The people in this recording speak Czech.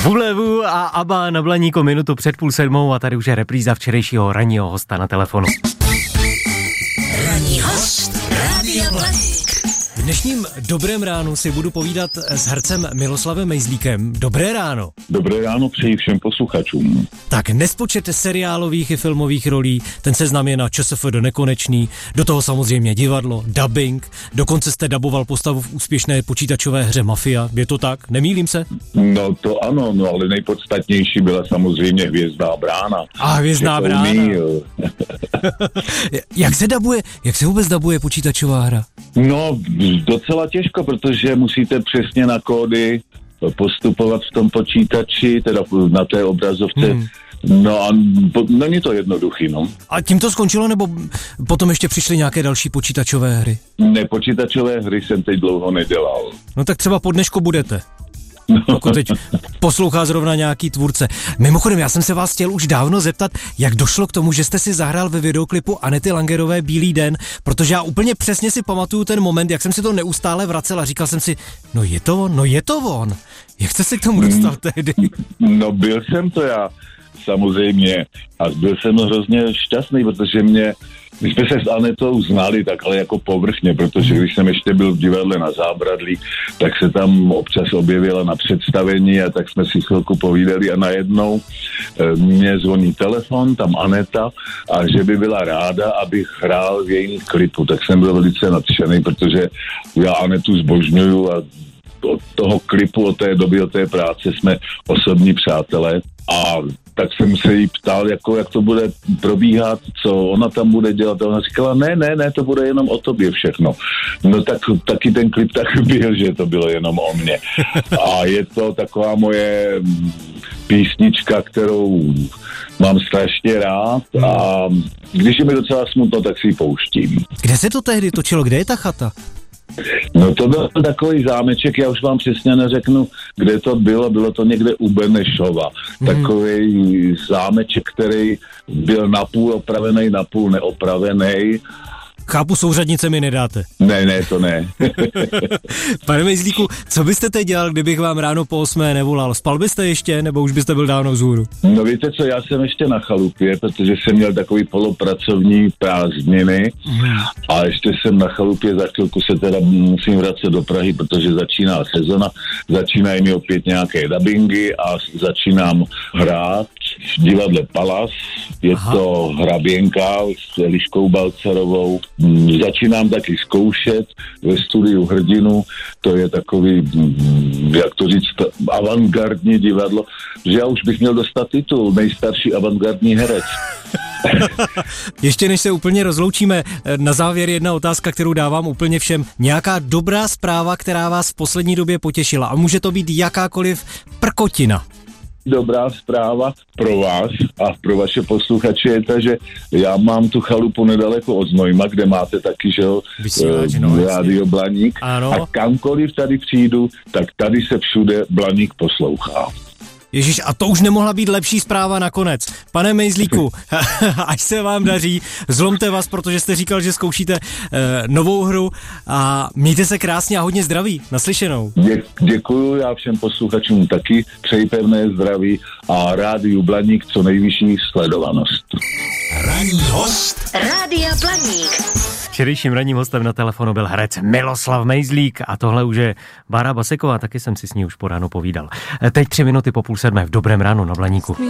Vulevu a ABBA na Blaníku minutu před 6:30 a tady už je repríza včerejšího ranního hosta na telefonu. Ranní host Rádia Blaník. V dnešním Dobrém ránu si budu povídat s hercem Miloslavem Mejzlíkem. Dobré ráno. Dobré ráno přeji všem posluchačům. Tak nespočet seriálových i filmových rolí, ten seznam je na ČSFD nekonečný, do toho samozřejmě divadlo, dubbing, dokonce jste daboval postavu v úspěšné počítačové hře Mafia, je to tak? Nemýlím se? No to ano, no ale nejpodstatnější byla samozřejmě Hvězdná brána. A Hvězdná brána. Jak se vůbec dabuje počítačová hra? No docela těžko, protože musíte přesně na kódy postupovat v tom počítači, teda na té obrazovce. No a není to jednoduchý, no. A tím to skončilo, nebo potom ještě přišly nějaké další počítačové hry? Ne, počítačové hry jsem teď dlouho nedělal. No tak třeba po dnešku budete. Pokud teď poslouchá zrovna nějaký tvůrce. Mimochodem, já jsem se vás chtěl už dávno zeptat, jak došlo k tomu, že jste si zahrál ve videoklipu Anety Langerové Bílý den, protože já úplně přesně si pamatuju ten moment, jak jsem si to neustále vracel a říkal jsem si, no je to on. Jak jste se k tomu dostal tehdy? No byl jsem to já, samozřejmě. A byl jsem hrozně šťastný, protože my jsme se s Anetou znali takhle jako povrchně, protože když jsem ještě byl v divadle na Zábradlí, tak se tam občas objevila na představení a tak jsme si chvilku povídali a najednou mě zvoní telefon, tam Aneta, a že by byla ráda, abych hrál v jejím klipu. Tak jsem byl velice nadšený, protože já Anetu zbožňuju a od toho klipu, od té doby, od té práce jsme osobní přátelé a tak jsem se jí ptal, jak to bude probíhat, co ona tam bude dělat. A ona říkala, ne, to bude jenom o tobě všechno. No tak taky ten klip tak byl, že to bylo jenom o mně. A je to taková moje písnička, kterou mám strašně rád a když je mi docela smutno, tak si ji pouštím. Kde se to tehdy točilo? Kde je ta chata? No to byl takový zámeček, já už vám přesně neřeknu, kde to bylo to někde u Benešova. Takový zámeček, který byl napůl opravený, napůl neopravený. Chápu, souřadnice mi nedáte. Ne, to ne. Pane Mejzlíku, co byste teď dělal, kdybych vám ráno po 8 nevolal? Spal byste ještě, nebo už byste byl dávno vzhůru? No víte co, já jsem ještě na chalupě, protože jsem měl takový polopracovní prázdniny a ještě jsem na chalupě, za chvilku se teda musím vracet do Prahy, protože začíná sezona, začínají mi opět nějaké dabingy a začínám hrát v divadle Palas, je to Hraběnka s Eliškou Balcarovou. Začínám taky zkoušet ve studiu Hrdinu, to je takový, jak to říct, avantgardní divadlo, že já už bych měl dostat titul nejstarší avantgardní herec. Ještě než se úplně rozloučíme, na závěr jedna otázka, kterou dávám úplně všem. Nějaká dobrá zpráva, která vás v poslední době potěšila, a může to být jakákoliv prkotina. Dobrá zpráva pro vás a pro vaše posluchače je ta, že já mám tu chalupu nedaleko od Znojma, kde máte taky, že jo, Rádio Blaník. Ano. A kamkoliv tady přijdu, tak tady se všude Blaník poslouchá. Ježíš, a to už nemohla být lepší zpráva nakonec. Pane Mejzlíku, až se vám daří, zlomte vás, protože jste říkal, že zkoušíte novou hru a mějte se krásně a hodně zdraví. Naslyšenou. Děkuju, já všem posluchačům taky přeji pevné zdraví a Rádiu Blaník co nejvyšší sledovanost. Ranní host Rádia Blaník. Včerejším ranním hostem na telefonu byl herec Miloslav Mejzlík a tohle už je Bára Baseková, taky jsem si s ní už po ránu povídal. Teď 3 minuty po 6:30 v Dobrém ránu na Blaníku.